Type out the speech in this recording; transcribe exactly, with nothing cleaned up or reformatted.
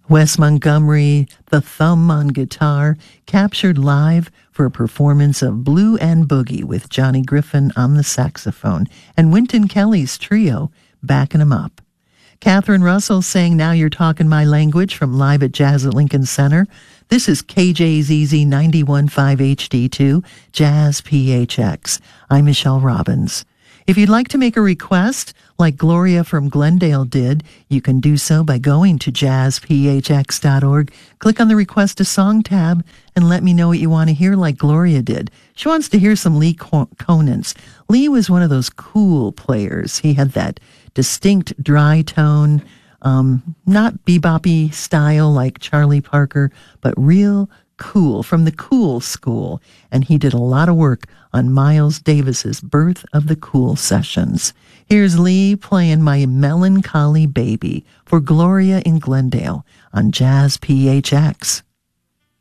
Wes Montgomery, the thumb on guitar, captured live for a performance of Blue and Boogie with Johnny Griffin on the saxophone and Wynton Kelly's trio backing him up. Catherine Russell sang Now You're Talking My Language from Live at Jazz at Lincoln Center. This is K J Z Z ninety-one point five H D two, Jazz P H X. I'm Michelle Robbins. If you'd like to make a request, like Gloria from Glendale did, you can do so by going to jazz p h x dot org, click on the Request a Song tab, and let me know what you want to hear like Gloria did. She wants to hear some Lee Konitz. Lee was one of those cool players. He had that distinct dry tone, um, not beboppy style like Charlie Parker, but real cool, from the Cool School. And he did a lot of work on Miles Davis's Birth of the Cool sessions. Here's Lee playing My Melancholy Baby for Gloria in Glendale on Jazz P H X.